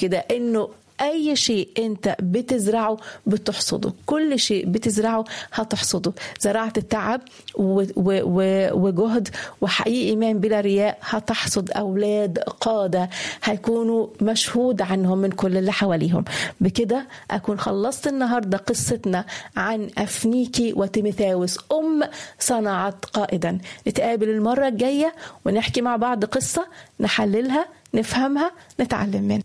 كده إنه أي شيء أنت بتزرعه بتحصده، كل شيء بتزرعه هتحصده. زراعة التعب وجهد وحقيقي إيمان بلا رياء هتحصد أولاد قادة هيكونوا مشهود عنهم من كل اللي حواليهم. بكده أكون خلصت النهاردة قصتنا عن أفنيكي وتيموثاوس صنعت قائدا. نتقابل المرة الجاية ونحكي مع بعض قصة نحللها نفهمها نتعلم منها.